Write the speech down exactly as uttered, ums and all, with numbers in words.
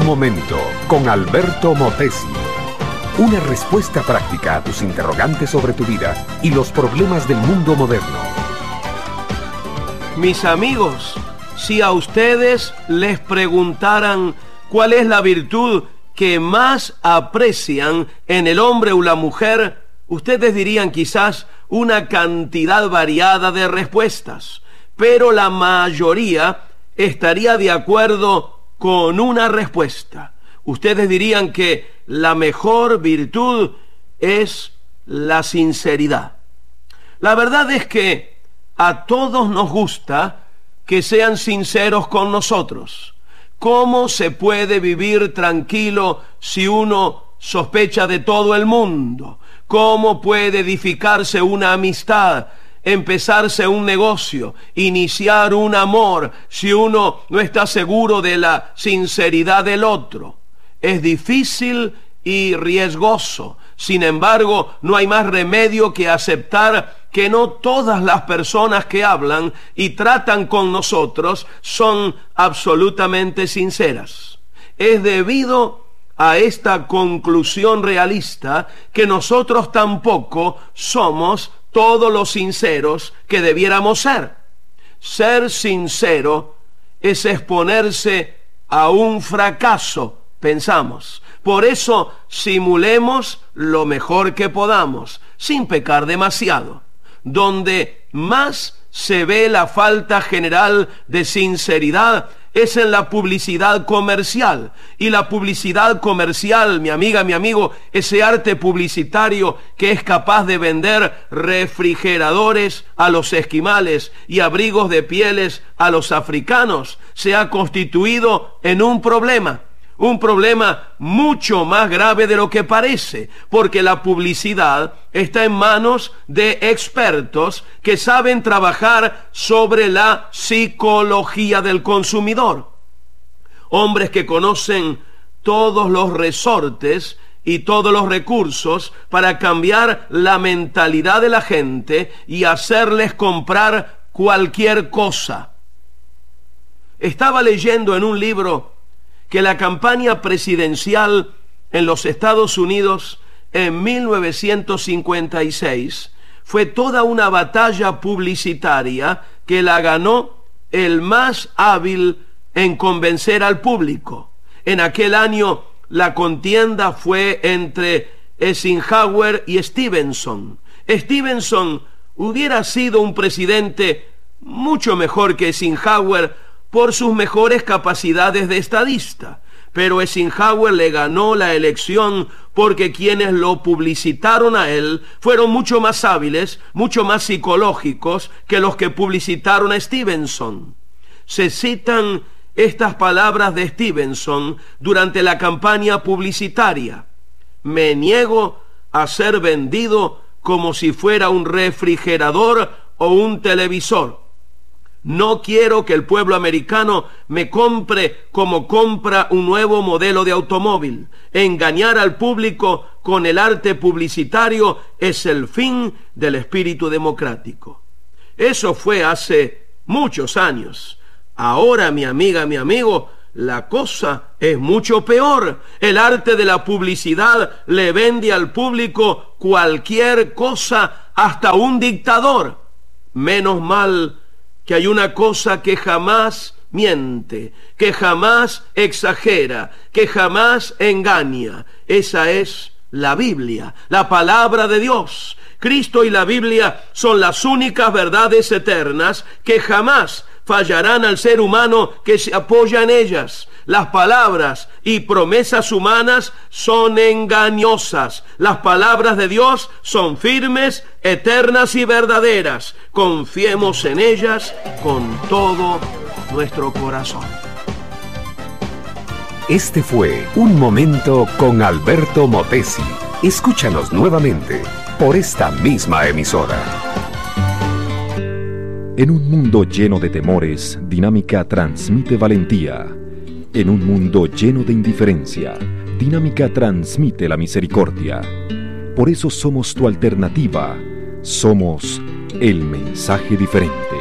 Un momento con Alberto Motesi. Una respuesta práctica a tus interrogantes sobre tu vida y los problemas del mundo moderno. Mis amigos, si a ustedes les preguntaran cuál es la virtud que más aprecian en el hombre o la mujer, ustedes dirían quizás una cantidad variada de respuestas, pero la mayoría estaría de acuerdo con una respuesta. Ustedes dirían que la mejor virtud es la sinceridad. La verdad es que a todos nos gusta que sean sinceros con nosotros. ¿Cómo se puede vivir tranquilo si uno sospecha de todo el mundo? ¿Cómo puede edificarse una amistad, empezarse un negocio, iniciar un amor, si uno no está seguro de la sinceridad del otro? Es difícil y riesgoso. Sin embargo, no hay más remedio que aceptar que no todas las personas que hablan y tratan con nosotros son absolutamente sinceras. Es debido a esta conclusión realista que nosotros tampoco somos todos los sinceros que debiéramos ser. Ser sincero es exponerse a un fracaso, pensamos. Por eso simulemos lo mejor que podamos, sin pecar demasiado. Donde más se ve la falta general de sinceridad es en la publicidad comercial. Y la publicidad comercial, mi amiga, mi amigo, ese arte publicitario que es capaz de vender refrigeradores a los esquimales y abrigos de pieles a los africanos, se ha constituido en un problema. Un problema mucho más grave de lo que parece, porque la publicidad está en manos de expertos que saben trabajar sobre la psicología del consumidor. Hombres que conocen todos los resortes y todos los recursos para cambiar la mentalidad de la gente y hacerles comprar cualquier cosa. Estaba leyendo en un libro que la campaña presidencial en los Estados Unidos en mil novecientos cincuenta y seis fue toda una batalla publicitaria que la ganó el más hábil en convencer al público. En aquel año la contienda fue entre Eisenhower y Stevenson. Stevenson hubiera sido un presidente mucho mejor que Eisenhower por sus mejores capacidades de estadista, pero Eisenhower le ganó la elección porque quienes lo publicitaron a él fueron mucho más hábiles, mucho más psicológicos que los que publicitaron a Stevenson. Se citan estas palabras de Stevenson durante la campaña publicitaria: me niego a ser vendido como si fuera un refrigerador o un televisor. No quiero que el pueblo americano me compre como compra un nuevo modelo de automóvil. Engañar al público con el arte publicitario es el fin del espíritu democrático. Eso fue hace muchos años. Ahora, mi amiga, mi amigo, la cosa es mucho peor. El arte de la publicidad le vende al público cualquier cosa, hasta un dictador. Menos mal que hay una cosa que jamás miente, que jamás exagera, que jamás engaña. Esa es la Biblia, la palabra de Dios. Cristo y la Biblia son las únicas verdades eternas que jamás fallarán al ser humano que se apoya en ellas. Las palabras y promesas humanas son engañosas. Las palabras de Dios son firmes, eternas y verdaderas. Confiemos en ellas con todo nuestro corazón. Este fue Un Momento con Alberto Motesi. Escúchanos nuevamente por esta misma emisora. En un mundo lleno de temores, Dinámica transmite valentía. En un mundo lleno de indiferencia, Dinámica transmite la misericordia. Por eso somos tu alternativa. Somos el mensaje diferente.